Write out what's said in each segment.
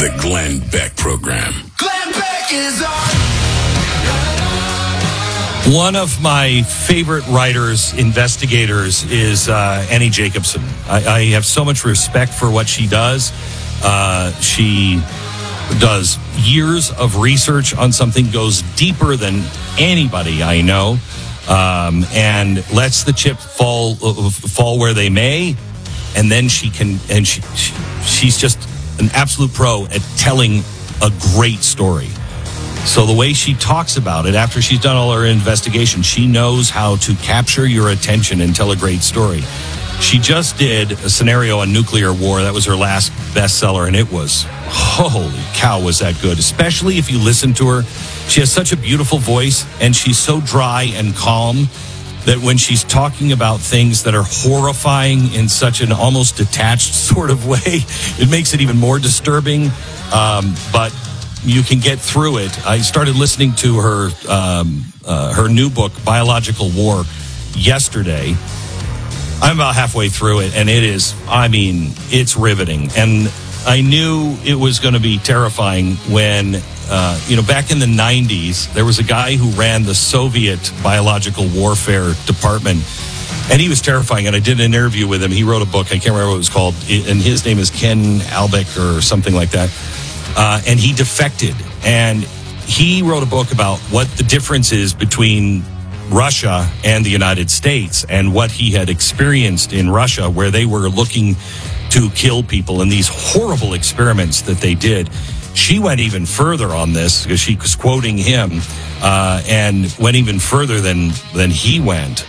The Glenn Beck Program. Glenn Beck is on. One of my favorite writers, investigators, is Annie Jacobson. I have so much respect for what she does. She does years of research on something, goes deeper than anybody I know, and lets the chip fall where they may. And then she's just an absolute pro at telling a great story. So the way she talks about it, after she's done all her investigation, she knows how to capture your attention and tell a great story. She just did a scenario on nuclear war. That was her last bestseller, and it was, holy cow, was that good. Especially if you listen to her. She has such a beautiful voice, and she's so dry and calm that when she's talking about things that are horrifying in such an almost detached sort of way, it makes it even more disturbing. But you can get through it. I started listening to her new book, Biological War, yesterday. I'm about halfway through it, and it's riveting. And I knew it was going to be terrifying when, back in the 90s, there was a guy who ran the Soviet biological warfare department, and he was terrifying. And I did an interview with him. He wrote a book. I can't remember what it was called, and his name is Ken Albeck or something like that. And he defected, and he wrote a book about what the difference is between Russia and the United States and what he had experienced in Russia, where they were looking to kill people in these horrible experiments that they did. She went even further on this because she was quoting him and went even further than he went.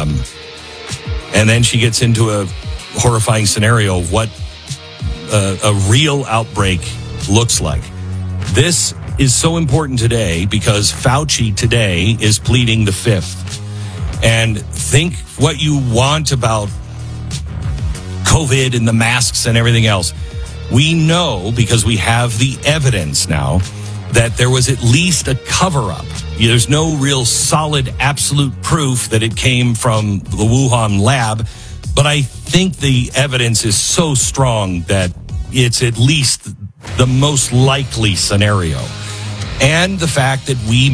And then she gets into a horrifying scenario of what a real outbreak looks like. This is so important today because Fauci today is pleading the fifth. And think what you want about COVID and the masks and everything else. We know, because we have the evidence now, that there was at least a cover-up. There's no real solid, absolute proof that it came from the Wuhan lab, but I think the evidence is so strong that it's at least the most likely scenario. And the fact that we